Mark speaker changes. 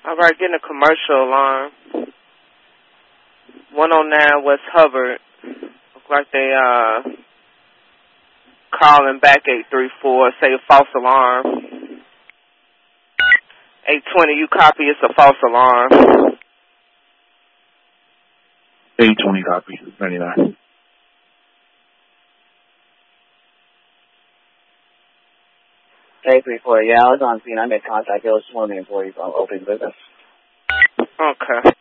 Speaker 1: All right, getting a commercial alarm. 109 West Hubbard. Look like they calling back 834, say false alarm. 820, you copy, it's a false alarm.
Speaker 2: 820 copy, 99.
Speaker 3: Hey, 34, yeah, I was on scene. I made contact. It was one of the employees on open business.
Speaker 1: Okay.